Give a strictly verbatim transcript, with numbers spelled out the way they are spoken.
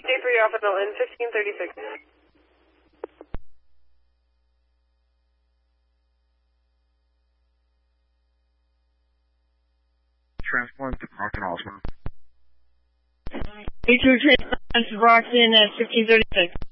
Day three Alpha Delta in fifteen thirty-six. Transport to Brockton Osman. Day two transport to Brockton at fifteen thirty-six.